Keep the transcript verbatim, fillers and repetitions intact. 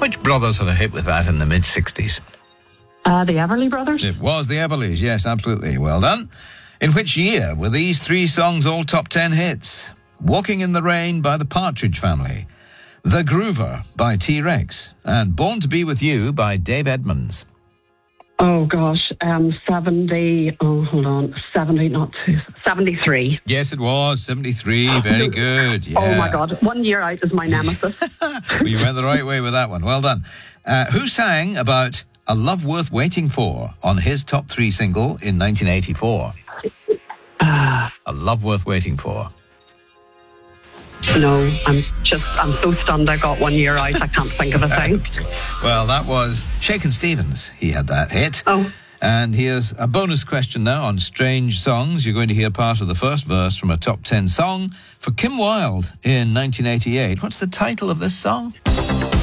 Which brothers had a hit with that in the mid-sixties? Uh, the Everly Brothers. It was the Everlys, yes, absolutely. Well done. In which year were these three songs all top ten hits? Walking in the Rain by the Partridge Family, The Groover by T-Rex, and Born to Be With You by Dave Edmunds. Oh, gosh. Um, seventy, oh, hold on. seventy, not two, seventy-three. Yes, it was. seventy-three. Very good. Yeah. Oh, my God. One year out is my nemesis. Well, you went the right way with that one. Well done. Uh, who sang about A Love Worth Waiting For on his top three single in nineteen eighty-four? Uh, A Love Worth Waiting For. no, I'm just, I'm so stunned I got one year out. I can't think of a thing. Okay. Well, that was Shakin' Stevens. He had that hit. Oh. And here's a bonus question now on Strange Songs. You're going to hear part of the first verse from a top ten song for Kim Wilde in nineteen eighty-eight. What's the title of this song?